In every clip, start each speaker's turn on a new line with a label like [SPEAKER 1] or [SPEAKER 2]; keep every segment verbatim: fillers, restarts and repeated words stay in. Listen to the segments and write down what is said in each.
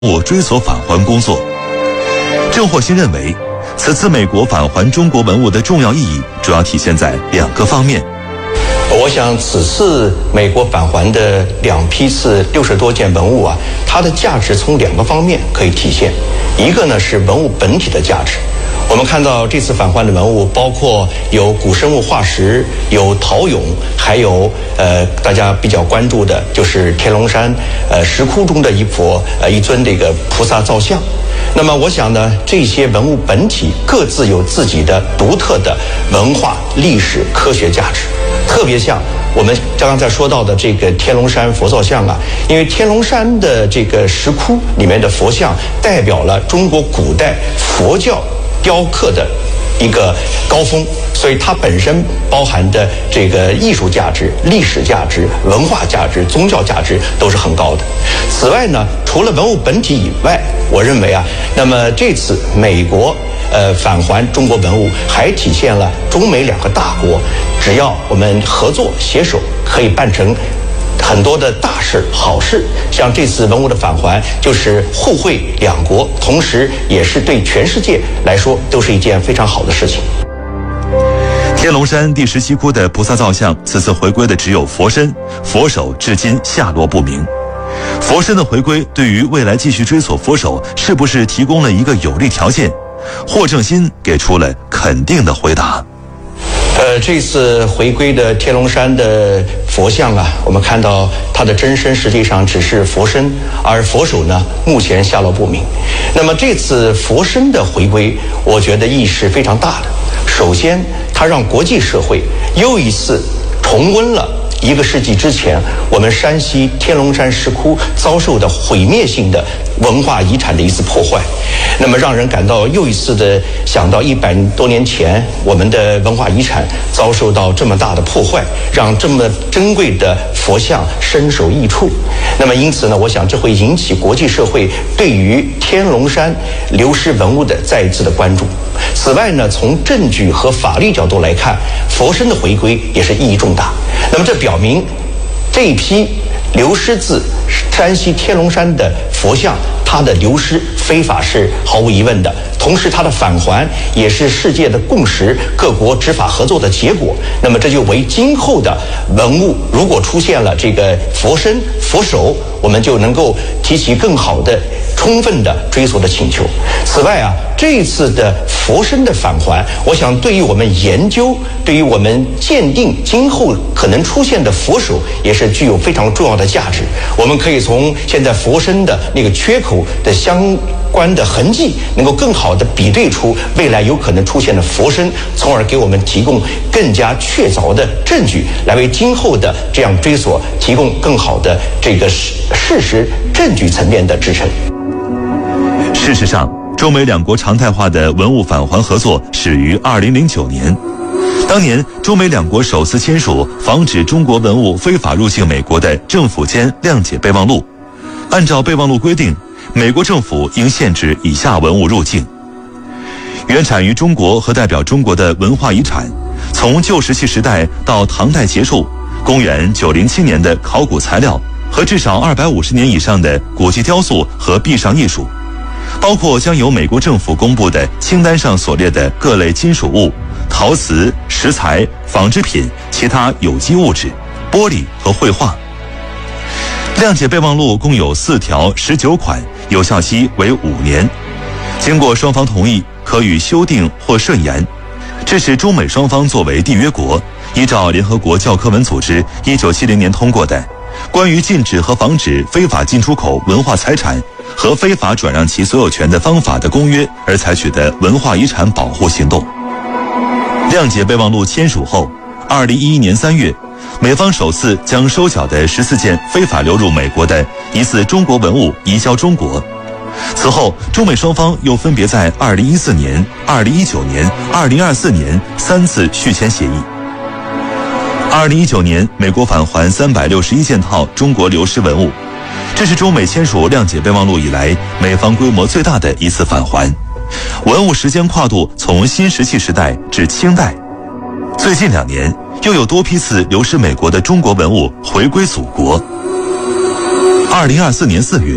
[SPEAKER 1] 物追索返还工作。郑获新认为，此次美国返还中国文物的重要意义主要体现在两个方面。
[SPEAKER 2] 我想此次美国返还的两批次六十多件文物啊，它的价值从两个方面可以体现。一个呢是文物本体的价值，我们看到这次返还的文物包括有古生物化石，有陶俑，还有呃大家比较关注的就是天龙山呃石窟中的一佛呃一尊这个菩萨造像。那么我想呢，这些文物本体各自有自己的独特的文化、历史、科学价值。特别像我们刚刚才说到的这个天龙山佛造像啊，因为天龙山的这个石窟里面的佛像代表了中国古代佛教雕刻的一个高峰，所以它本身包含的这个艺术价值、历史价值、文化价值、宗教价值都是很高的。此外呢，除了文物本体以外，我认为啊，那么这次美国呃返还中国文物，还体现了中美两个大国，只要我们合作携手，可以办成很多的大事好事。像这次文物的返还，就是互惠两国，同时也是对全世界来说都是一件非常好的事情。
[SPEAKER 1] 天龙山第十七窟的菩萨造像，此次回归的只有佛身，佛手至今下落不明。佛身的回归对于未来继续追索佛手是不是提供了一个有利条件？霍正新给出了肯定的回答。
[SPEAKER 2] 呃，这次回归的天龙山的佛像啊，我们看到它的真身实际上只是佛身，而佛手呢，目前下落不明。那么这次佛身的回归，我觉得意义是非常大的。首先，它让国际社会又一次重温了一个世纪之前我们山西天龙山石窟遭受的毁灭性的文化遗产的一次破坏，那么让人感到又一次的想到一百多年前我们的文化遗产遭受到这么大的破坏，让这么珍贵的佛像身首异处。那么因此呢，我想这会引起国际社会对于天龙山流失文物的再一次的关注。此外呢，从证据和法律角度来看，佛身的回归也是意义重大。那么这表明这一批流失自山西天龙山的佛像，它的流失非法是毫无疑问的，同时它的返还也是世界的共识，各国执法合作的结果。那么这就为今后的文物如果出现了这个佛身佛手，我们就能够提起更好的充分的追索的请求。此外啊，这一次的佛身的返还，我想对于我们研究，对于我们鉴定今后可能出现的佛手，也是具有非常重要的价值。我们可以从现在佛身的那个缺口的相关的痕迹，能够更好的比对出未来有可能出现的佛身，从而给我们提供更加确凿的证据，来为今后的这样追索提供更好的这个事实证据层面的支撑。
[SPEAKER 1] 事实上，中美两国常态化的文物返还合作始于二零零九年。当年，中美两国首次签署防止中国文物非法入境美国的政府间谅解备忘录。按照备忘录规定，美国政府应限制以下文物入境：原产于中国和代表中国的文化遗产，从旧石器时代到唐代结束，公元九零七年的考古材料和至少二百五十年以上的古迹雕塑和壁上艺术，包括将由美国政府公布的清单上所列的各类金属物、陶瓷、石材、纺织品、其他有机物质、玻璃和绘画。谅解备忘录共有四条十九款，有效期为五年。经过双方同意，可予修订或顺延。这是中美双方作为缔约国，依照联合国教科文组织一九七零年通过的《关于禁止和防止非法进出口文化财产和非法转让其所有权的方法的公约》而采取的文化遗产保护行动。谅解备忘录签署后，二零一一年三月，美方首次将收缴的十四件非法流入美国的疑似中国文物移交中国。此后，中美双方又分别在二零一四年、二零一九年、二零二四年三次续签协议。二零一九年，美国返还三百六十一件套中国流失文物，这是中美签署谅解备忘录以来美方规模最大的一次返还。文物时间跨度从新石器时代至清代。最近两年，又有多批次流失美国的中国文物回归祖国。二零二四年四月，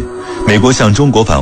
[SPEAKER 1] 美国向中国返